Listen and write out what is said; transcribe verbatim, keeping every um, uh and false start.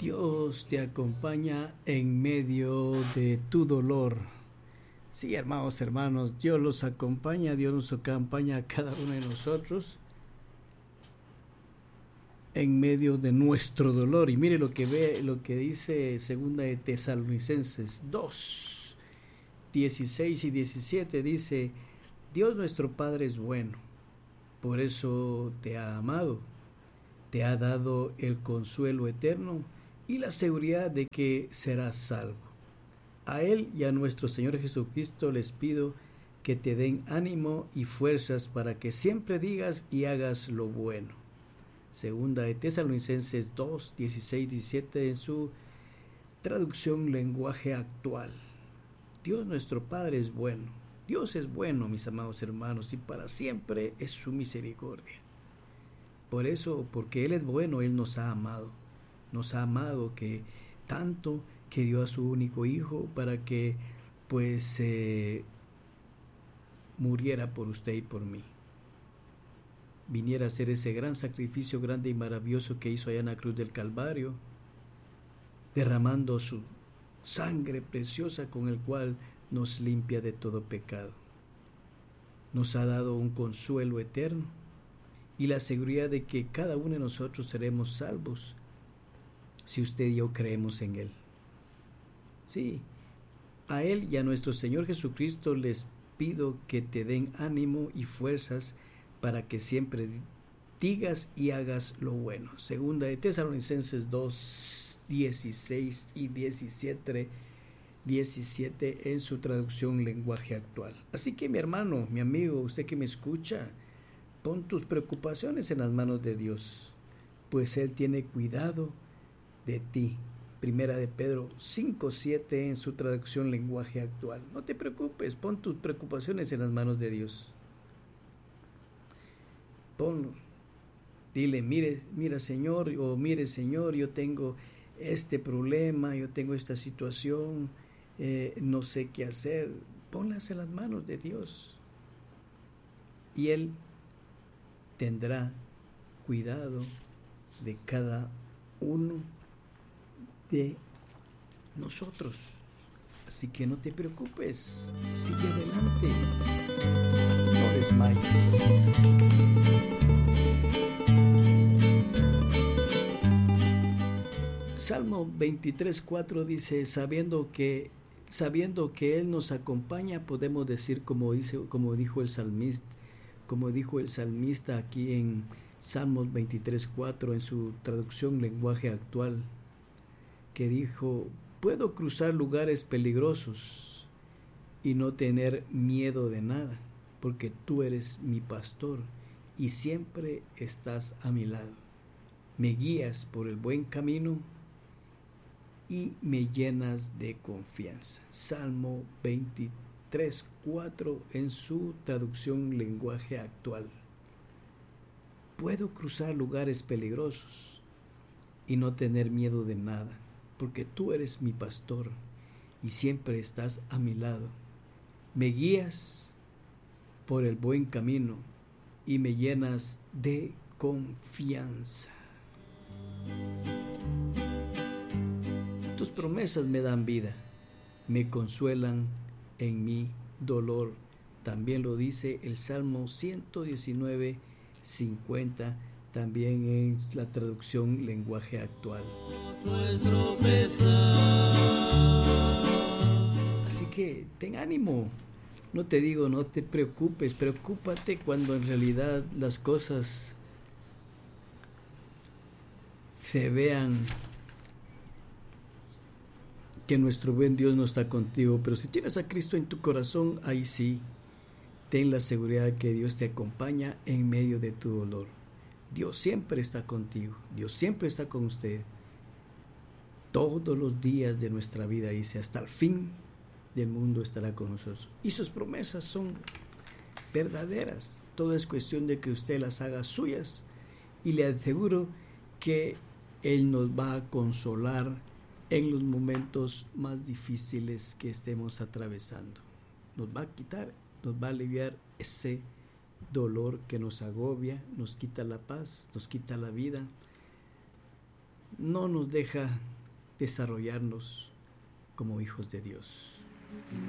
Dios te acompaña en medio de tu dolor. Sí, hermanos, hermanos, Dios los acompaña, Dios nos acompaña a cada uno de nosotros en medio de nuestro dolor. Y mire lo que ve, lo que dice segunda de Tesalonicenses dos, dieciséis y diecisiete, dice: Dios nuestro Padre es bueno, por eso te ha amado, te ha dado el consuelo eterno y la seguridad de que serás salvo. A Él y a nuestro Señor Jesucristo les pido que te den ánimo y fuerzas para que siempre digas y hagas lo bueno. Segunda de Tesalonicenses dos, dieciséis, diecisiete en su traducción lenguaje actual. Dios nuestro Padre es bueno. Dios es bueno, mis amados hermanos, y para siempre es su misericordia. Por eso, porque Él es bueno, Él nos ha amado. Nos ha amado que tanto que dio a su único hijo para que pues eh, muriera por usted y por mí. Viniera a hacer ese gran sacrificio grande y maravilloso que hizo allá en la cruz del Calvario, derramando su sangre preciosa con el cual nos limpia de todo pecado. Nos ha dado un consuelo eterno y la seguridad de que cada uno de nosotros seremos salvos si usted y yo creemos en Él. Sí, a Él y a nuestro Señor Jesucristo les pido que te den ánimo y fuerzas para que siempre digas y hagas lo bueno. Segunda de Tesalonicenses dos, dieciséis y diecisiete, diecisiete en su traducción lenguaje actual. Así que mi hermano, mi amigo, usted que me escucha, pon tus preocupaciones en las manos de Dios, pues Él tiene cuidado de ti. Primera de Pedro cinco, siete en su traducción lenguaje actual. No te preocupes, pon tus preocupaciones en las manos de Dios. Ponlo. Dile, mire, mira Señor, o mire Señor, yo tengo este problema, yo tengo esta situación, eh, no sé qué hacer. Ponlas en las manos de Dios. Y Él tendrá cuidado de cada uno de nosotros. Así que no te preocupes, sigue adelante, no desmayes. Salmo veintitrés, cuatro dice: sabiendo que sabiendo que Él nos acompaña, podemos decir como dice, como dijo el salmista, como dijo el salmista aquí en Salmos veintitrés, cuatro en su traducción lenguaje actual, que dijo: puedo cruzar lugares peligrosos y no tener miedo de nada, porque tú eres mi pastor y siempre estás a mi lado. Me guías por el buen camino y me llenas de confianza. Salmo veintitrés, cuatro en su traducción lenguaje actual. Puedo cruzar lugares peligrosos y no tener miedo de nada, porque tú eres mi pastor y siempre estás a mi lado. Me guías por el buen camino y me llenas de confianza. Tus promesas me dan vida, me consuelan en mi dolor. También lo dice el Salmo ciento diecinueve, cincuenta, también en la traducción lenguaje actual. Así que ten ánimo. No te digo no te preocupes, preocúpate cuando en realidad las cosas se vean que nuestro buen Dios no está contigo. Pero si tienes a Cristo en tu corazón, ahí sí, ten la seguridad que Dios te acompaña en medio de tu dolor. Dios siempre está contigo, Dios siempre está con usted. Todos los días de nuestra vida, dice, hasta el fin del mundo estará con nosotros. Y sus promesas son verdaderas. Todo es cuestión de que usted las haga suyas. Y le aseguro que Él nos va a consolar en los momentos más difíciles que estemos atravesando. Nos va a quitar, nos va a aliviar ese dolor que nos agobia, nos quita la paz, nos quita la vida, no nos deja desarrollarnos como hijos de Dios.